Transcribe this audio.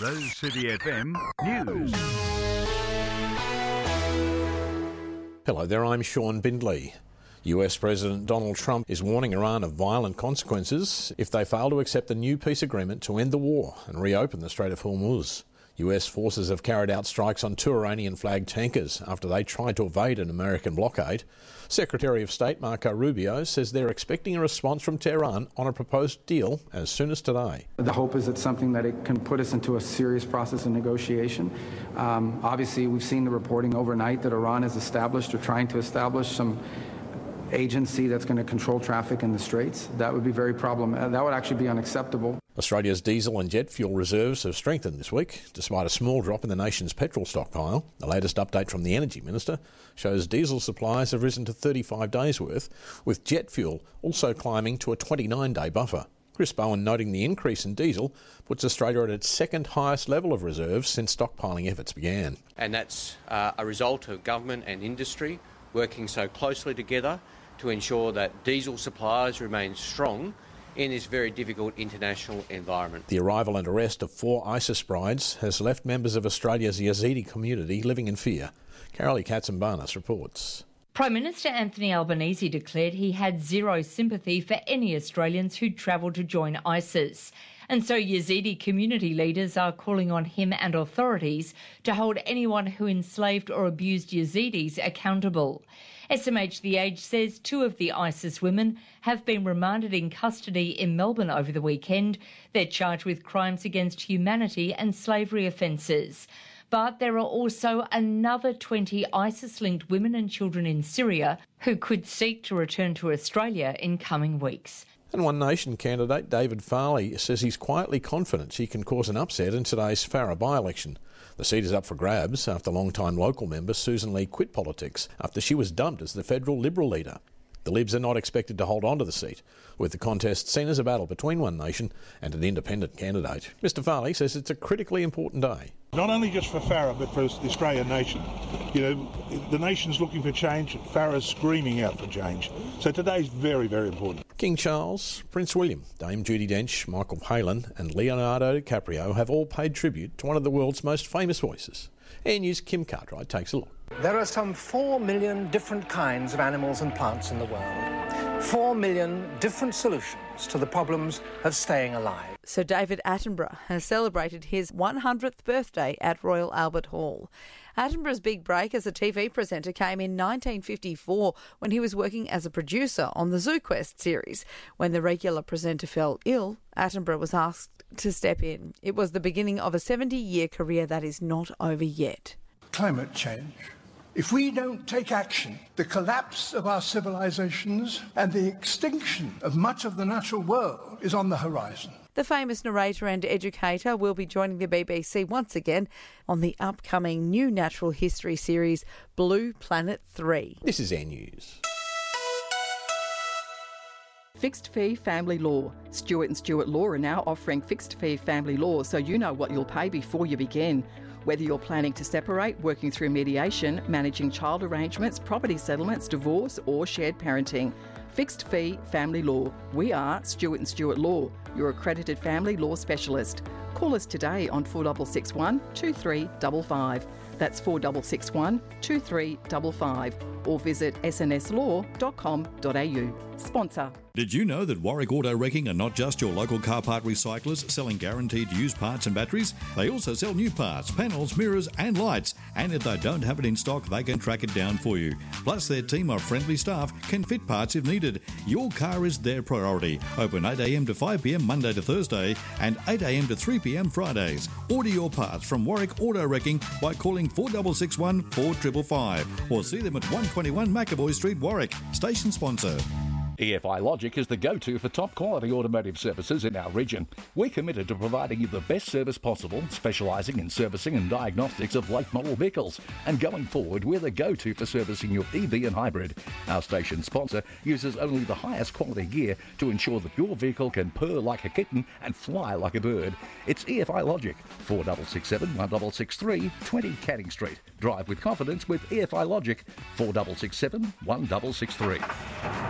Rose City FM News. Hello there, I'm Sean Bindley. US President Donald Trump is warning Iran of violent consequences if they fail to accept a new peace agreement to end the war and reopen the Strait of Hormuz. US forces have carried out strikes on two Iranian-flagged tankers after they tried to evade an American blockade. Secretary of State Marco Rubio says they're expecting a response from Tehran on a proposed deal as soon as today. The hope is it's something that it can put us into a serious process of negotiation. Obviously, we've seen the reporting overnight that Iran has established or trying to establish some agency that's going to control traffic in the Straits. That would be very problematic. That would actually be unacceptable. Australia's diesel and jet fuel reserves have strengthened this week, despite a small drop in the nation's petrol stockpile. The latest update from the Energy Minister shows diesel supplies have risen to 35 days' worth, with jet fuel also climbing to a 29-day buffer. Chris Bowen noting the increase in diesel puts Australia at its second highest level of reserves since stockpiling efforts began. And that's a result of government and industry working so closely together to ensure that diesel supplies remain strong in this very difficult international environment. The arrival and arrest of 4 ISIS brides has left members of Australia's Yazidi community living in fear. Carolee Katzenbarnis reports. Prime Minister Anthony Albanese declared he had zero sympathy for any Australians who travelled to join ISIS. And so Yazidi community leaders are calling on him and authorities to hold anyone who enslaved or abused Yazidis accountable. SMH The Age says 2 of the ISIS women have been remanded in custody in Melbourne over the weekend. They're charged with crimes against humanity and slavery offences. But there are also another 20 ISIS-linked women and children in Syria who could seek to return to Australia in coming weeks. And One Nation candidate David Farley says he's quietly confident he can cause an upset in today's Farrer by-election. The seat is up for grabs after long-time local member Susan Lee quit politics after she was dumped as the federal Liberal leader. The Libs are not expected to hold on to the seat, with the contest seen as a battle between One Nation and an independent candidate. Mr Farley says it's a critically important day. Not only just for Farrer, but for the Australian nation. You know, the nation's looking for change, Farrer's screaming out for change. So today's very, very important. King Charles, Prince William, Dame Judi Dench, Michael Palin and Leonardo DiCaprio have all paid tribute to one of the world's most famous voices. Air News' Kim Cartwright takes a look. There are some 4 million different kinds of animals and plants in the world. 4 million different solutions to the problems of staying alive. Sir David Attenborough has celebrated his 100th birthday at Royal Albert Hall. Attenborough's big break as a TV presenter came in 1954 when he was working as a producer on the ZooQuest series. When the regular presenter fell ill, Attenborough was asked to step in. It was the beginning of a 70-year career that is not over yet. Climate change. If we don't take action, the collapse of our civilizations and the extinction of much of the natural world is on the horizon. The famous narrator and educator will be joining the BBC once again on the upcoming new natural history series Blue Planet 3. This is Air News. Fixed Fee Family Law. Stewart & Stewart Law are now offering fixed fee family law so you know what you'll pay before you begin. Whether you're planning to separate, working through mediation, managing child arrangements, property settlements, divorce or shared parenting. Fixed Fee Family Law. We are Stewart & Stewart Law, your accredited family law specialist. Call us today on 4661 2355. That's 4661 2355. Or visit snslaw.com.au. Sponsor. Did you know that Warwick Auto Wrecking are not just your local car part recyclers selling guaranteed used parts and batteries? They also sell new parts, panels, mirrors and lights. And if they don't have it in stock, they can track it down for you. Plus, their team of friendly staff can fit parts if needed. Your car is their priority. Open 8am to 5pm Monday to Thursday and 8am to 3pm Fridays. Order your parts from Warwick Auto Wrecking by calling 4661 4555 or see them at 121 McAvoy Street, Warwick. Station sponsor. EFI Logic is the go-to for top-quality automotive services in our region. We're committed to providing you the best service possible, specialising in servicing and diagnostics of late-model vehicles. And going forward, we're the go-to for servicing your EV and hybrid. Our station sponsor uses only the highest quality gear to ensure that your vehicle can purr like a kitten and fly like a bird. It's EFI Logic, 4667 1663 20 Canning Street. Drive with confidence with EFI Logic, 4667 1663.